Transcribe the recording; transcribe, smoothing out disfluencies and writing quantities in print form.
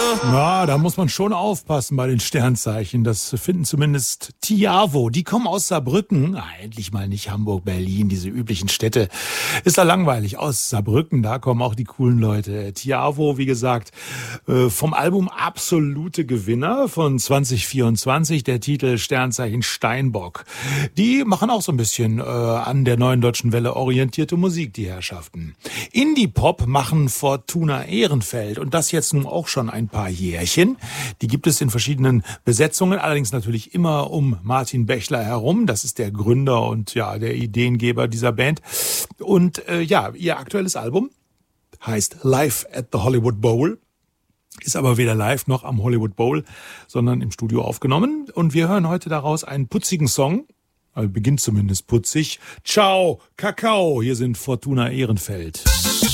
Ja, da muss man schon aufpassen bei den Sternzeichen. Das finden zumindest Tiavo. Die kommen aus Saarbrücken. Endlich mal nicht Hamburg, Berlin, diese üblichen Städte. Ist da langweilig. Aus Saarbrücken, da kommen auch die coolen Leute. Tiavo, wie gesagt, vom Album Absolute Gewinner von 2024. Der Titel Sternzeichen Steinbock. Die machen auch so ein bisschen an der Neuen Deutschen Welle orientierte Musik, die Herrschaften. Indie-Pop machen Fortuna Ehrenfeld. Und das jetzt nun auch schon ein paar Jährchen. Die gibt es in verschiedenen Besetzungen, allerdings natürlich immer um Martin Bächler herum. Das ist der Gründer und ja der Ideengeber dieser Band. Und ihr aktuelles Album heißt Live at the Hollywood Bowl. Ist aber weder live noch am Hollywood Bowl, sondern im Studio aufgenommen. Und wir hören heute daraus einen putzigen Song. Beginnt zumindest putzig. Ciao, Kakao. Hier sind Fortuna Ehrenfeld.